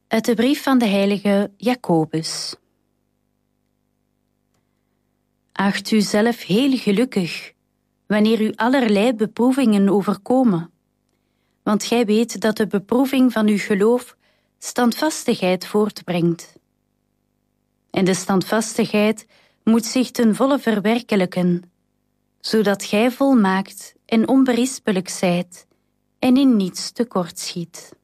Uit de brief van de heilige Jacobus. Acht u zelf heel gelukkig, wanneer u allerlei beproevingen overkomen. Want gij weet dat de beproeving van uw geloof standvastigheid voortbrengt. En de standvastigheid moet zich ten volle verwerkelijken, zodat gij volmaakt en onberispelijk zijt en in niets tekortschiet.